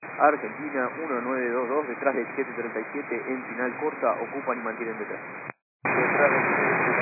Argentina 1922, detrás del 737 en final corta, ocupan y mantienen detrás. Detrás del